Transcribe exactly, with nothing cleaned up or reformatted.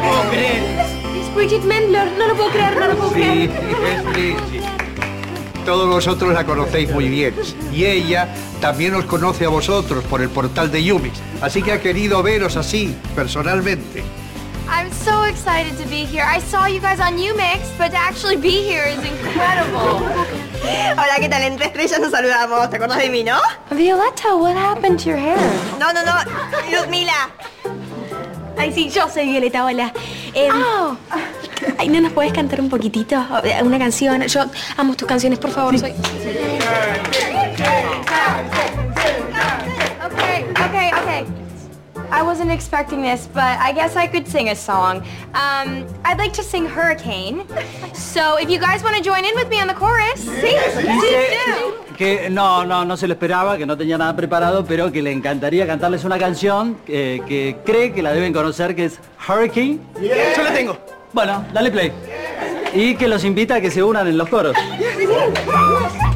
puedo creer. Es Bridget Mendler, no lo puedo creer, no lo puedo creer. Sí, es Bridget. Todos vosotros la conocéis muy bien. Y ella también os conoce a vosotros por el portal de Yumix. Así que ha querido veros así, personalmente. I'm so excited to be here. I saw you guys on Umix, but to actually be here is incredible. Hola, ¿qué tal? Entre estrellas nos saludamos. ¿Te acordás de mí, no? Violetta, what happened to your hair? No, no, no. Ludmila. Ay, sí, yo soy Violeta, hola. Eh, Oh. Ay, ¿no nos puedes cantar un poquitito? Una canción. Yo amo tus canciones, por favor. Soy... Okay, okay, okay. I wasn't expecting this, but I guess I could sing a song. Um, I'd like to sing Hurricane. So if you guys want to join in with me on the chorus, sí, Dice que no, no, no se lo esperaba, que no tenía nada preparado, pero que le encantaría cantarles una canción eh, que cree que la deben conocer, que es Hurricane. Yo la tengo. Bueno, dale play. Y que los invita a que se unan en los coros.